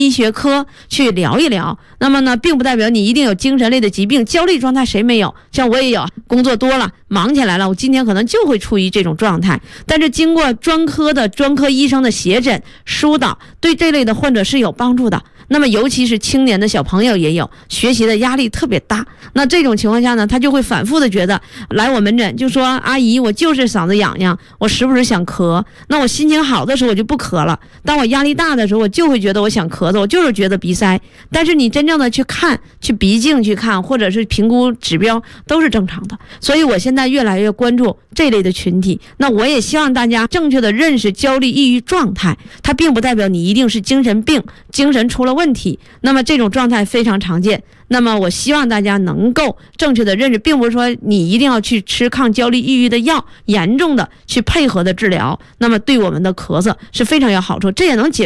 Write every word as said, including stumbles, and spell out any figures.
医学科去聊一聊。那么呢，并不代表你一定有精神类的疾病，焦虑状态谁没有？像我也有，工作多了，忙起来了，我今天可能就会处于这种状态。但是经过专科的专科医生的协诊疏导，对这类的患者是有帮助的。那么尤其是青年的小朋友也有，学习的压力特别大，那这种情况下呢，他就会反复的觉得来我门诊就说，阿姨我就是嗓子痒痒，我时不时想咳，那我心情好的时候我就不咳了，当我压力大的时候我就会觉得我想咳嗽，我就是觉得鼻塞。但是你真正的去看，去鼻镜去看，或者是评估指标都是正常的。所以我现在越来越关注这类的群体，那我也希望大家正确的认识焦虑抑郁状态，它并不代表你一定是精神病，精神出了问题，那么这种状态非常常见。那么我希望大家能够正确的认识，并不是说你一定要去吃抗焦虑抑郁的药，严重的去配合的治疗，那么对我们的咳嗽是非常有好处，这也能解